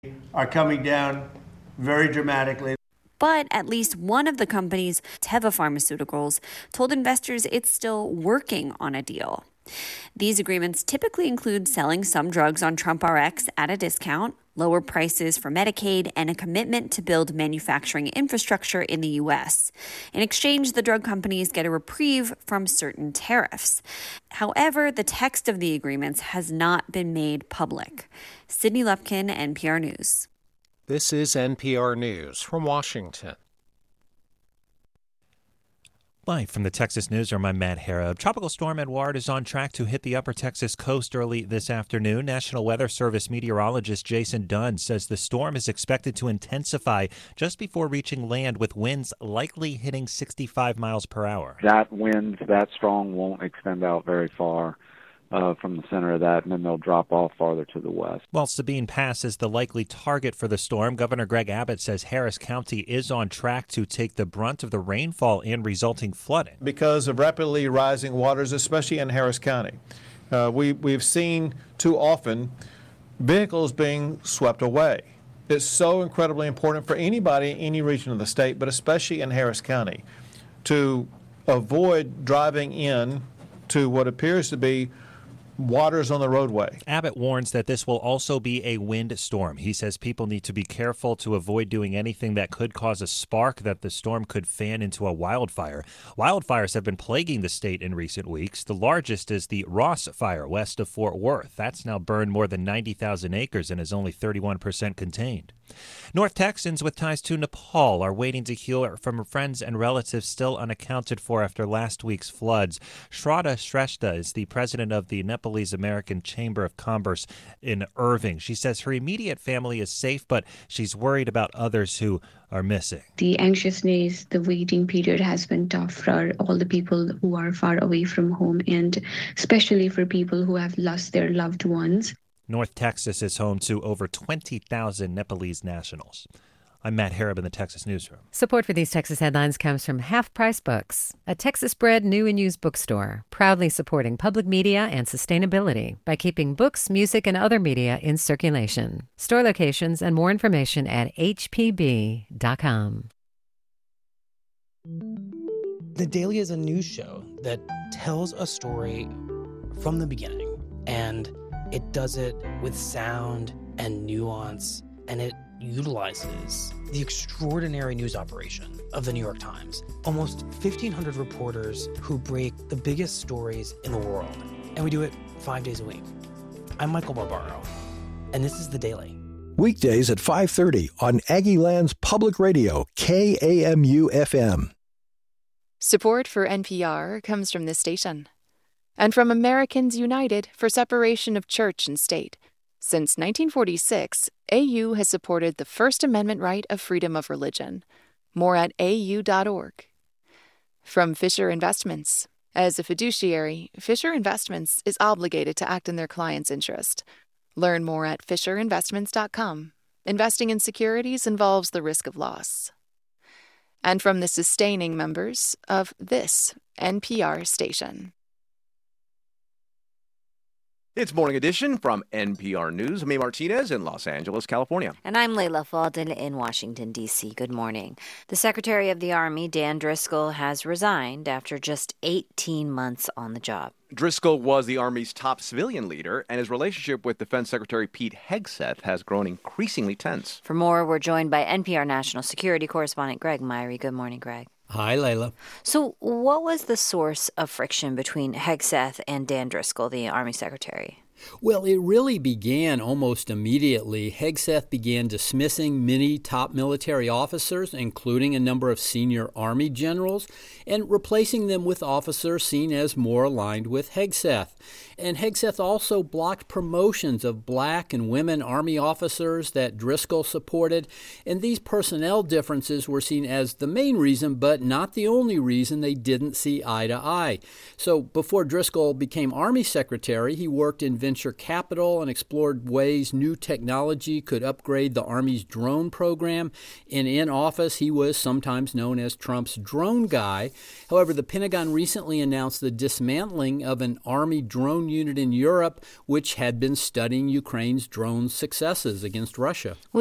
are coming down very dramatically. But at least one of the companies, Teva Pharmaceuticals, told investors it's still working on a deal. These agreements typically include selling some drugs on TrumpRx at a discount, lower prices for Medicaid, and a commitment to build manufacturing infrastructure in the U.S. In exchange, the drug companies get a reprieve from certain tariffs. However, the text of the agreements has not been made public. Sydney Lupkin, NPR News. This is NPR News from Washington. Live from the Texas Newsroom, I'm Matt Harrop. Tropical Storm Edouard is on track to hit the upper Texas coast early this afternoon. National Weather Service meteorologist Jason Dunn says the storm is expected to intensify just before reaching land, with winds likely hitting 65 miles per hour. That wind that strong won't extend out very far from the center of that, and then they'll drop off farther to the west. While Sabine Pass is the likely target for the storm, Governor Greg Abbott says Harris County is on track to take the brunt of the rainfall and resulting flooding. Because of rapidly rising waters, especially in Harris County. We've seen too often vehicles being swept away. It's so incredibly important for anybody in any region of the state, but especially in Harris County, to avoid driving in to what appears to be waters on the roadway. Abbott warns that this will also be a wind storm. He says people need to be careful to avoid doing anything that could cause a spark that the storm could fan into a wildfire. Wildfires have been plaguing the state in recent weeks. The largest is the Ross Fire west of Fort Worth. That's now burned more than 90,000 acres and is only 31% contained. North Texans with ties to Nepal are waiting to hear from friends and relatives still unaccounted for after last week's floods. Shraddha Shrestha is the president of the Nepalese American Chamber of Commerce in Irving. She says her immediate family is safe, but she's worried about others who are missing. The anxiousness, the waiting period has been tough for all the people who are far away from home, and especially for people who have lost their loved ones. North Texas is home to over 20,000 Nepalese nationals. I'm Matt Harrop in the Texas Newsroom. Support for these Texas headlines comes from Half Price Books, a Texas-bred new and used bookstore, proudly supporting public media and sustainability by keeping books, music, and other media in circulation. Store locations and more information at hpb.com. The Daily is a news show that tells a story from the beginning, and it does it with sound and nuance, and it utilizes the extraordinary news operation of the New York Times. Almost 1,500 reporters who break the biggest stories in the world, and we do it 5 days a week. I'm Michael Barbaro, and this is The Daily. Weekdays at 5:30 on Aggieland's Public Radio, KAMU-FM. Support for NPR comes from this station and from Americans United for Separation of Church and State. Since 1946, AU has supported the First Amendment right of freedom of religion. More at au.org. From Fisher Investments. As a fiduciary, Fisher Investments is obligated to act in their client's interest. Learn more at fisherinvestments.com. Investing in securities involves the risk of loss. And from the sustaining members of this NPR station. It's Morning Edition from NPR News. I'm May Martinez in Los Angeles, California. And I'm Layla Fadel in Washington, D.C. Good morning. The Secretary of the Army, Dan Driscoll, has resigned after just 18 months on the job. Driscoll was the Army's top civilian leader, and his relationship with Defense Secretary Pete Hegseth has grown increasingly tense. For more, we're joined by NPR National Security Correspondent Greg Myrie. Good morning, Greg. Hi, Layla. So what was the source of friction between Hegseth and Dan Driscoll, the Army Secretary? Well, it really began almost immediately. Hegseth began dismissing many top military officers, including a number of senior Army generals, and replacing them with officers seen as more aligned with Hegseth. And Hegseth also blocked promotions of black and women Army officers that Driscoll supported. And these personnel differences were seen as the main reason, but not the only reason they didn't see eye to eye. So before Driscoll became Army Secretary, he worked in venture capital and explored ways new technology could upgrade the Army's drone program. And in office, he was sometimes known as Trump's drone guy. However, the Pentagon recently announced the dismantling of an Army drone unit in Europe, which had been studying Ukraine's drone successes against Russia.